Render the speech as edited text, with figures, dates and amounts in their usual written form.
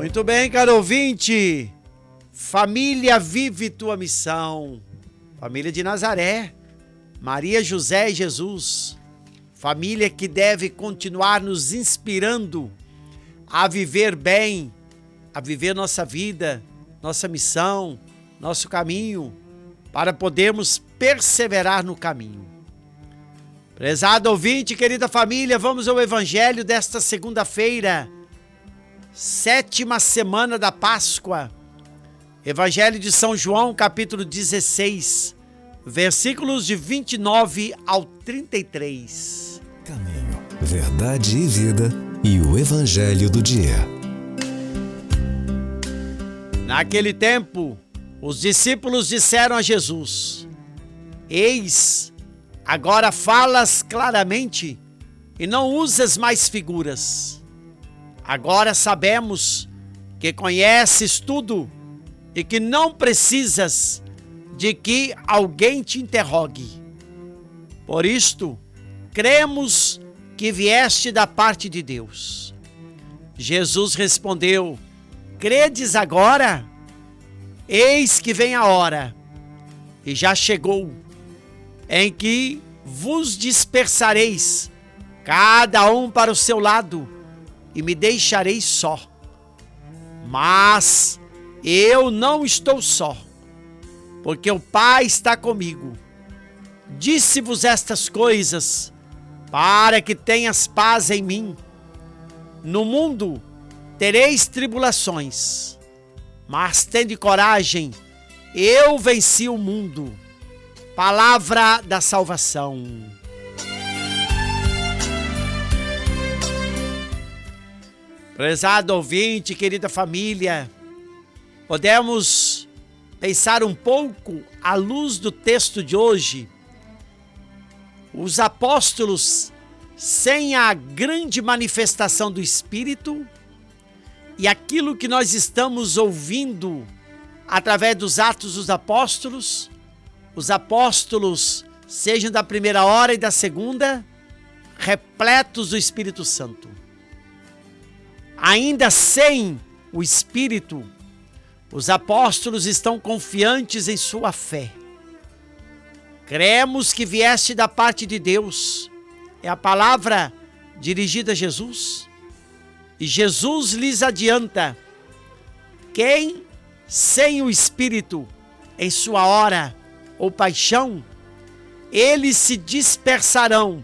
Muito bem, caro ouvinte. Família vive tua missão. Família de Nazaré, Maria, José e Jesus. Família que deve continuar nos inspirando a viver bem, a viver nossa vida, nossa missão, nosso caminho, para podermos perseverar no caminho. Prezado ouvinte, querida família, vamos ao evangelho desta segunda-feira, 7ª semana da Páscoa. Evangelho de São João, capítulo 16, versículos de 29 ao 33. Caminho, verdade e vida, e o evangelho do dia. Naquele tempo, os discípulos disseram a Jesus: Eis, agora falas claramente e não usas mais figuras. Agora sabemos que conheces tudo e que não precisas de que alguém te interrogue. Por isto, cremos que vieste da parte de Deus. Jesus respondeu: Credes agora? Eis que vem a hora, e já chegou, em que vos dispersareis, cada um para o seu lado, e me deixareis só. Mas eu não estou só, porque o Pai está comigo. Disse-vos estas coisas, para que tenhas paz em mim. No mundo tereis tribulações, mas tende coragem, eu venci o mundo. Palavra da salvação. Prezado ouvinte, querida família, podemos pensar um pouco à luz do texto de hoje. Os apóstolos, sem a grande manifestação do Espírito, e aquilo que nós estamos ouvindo através dos Atos dos Apóstolos, os apóstolos, sejam da primeira hora e da segunda, repletos do Espírito Santo. Ainda sem o Espírito, os apóstolos estão confiantes em sua fé. Cremos que vieste da parte de Deus. É a palavra dirigida a Jesus. E Jesus lhes adianta: quem sem o Espírito, em sua hora ou paixão, eles se dispersarão